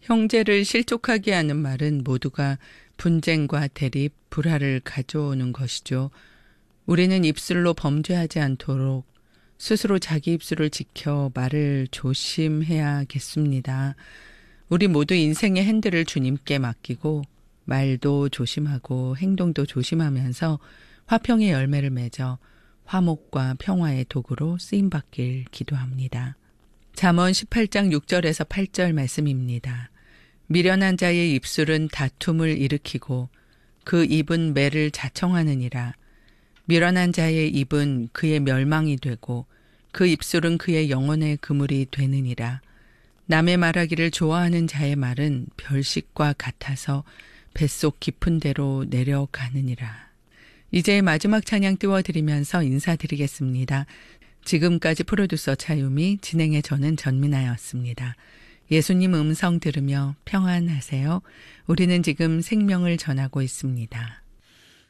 형제를 실족하게 하는 말은 모두가 분쟁과 대립, 불화를 가져오는 것이죠. 우리는 입술로 범죄하지 않도록 스스로 자기 입술을 지켜 말을 조심해야겠습니다. 우리 모두 인생의 핸들을 주님께 맡기고 말도 조심하고 행동도 조심하면서 화평의 열매를 맺어 화목과 평화의 도구로 쓰임받길 기도합니다. 잠언 18장 6절에서 8절 말씀입니다. 미련한 자의 입술은 다툼을 일으키고 그 입은 매를 자청하느니라. 미련한 자의 입은 그의 멸망이 되고 그 입술은 그의 영혼의 그물이 되느니라. 남의 말하기를 좋아하는 자의 말은 별식과 같아서 뱃속 깊은 데로 내려가느니라. 이제 마지막 찬양 띄워드리면서 인사드리겠습니다. 지금까지 프로듀서 차유미, 진행의 저는 전민아였습니다. 예수님 음성 들으며 평안하세요. 우리는 지금 생명을 전하고 있습니다.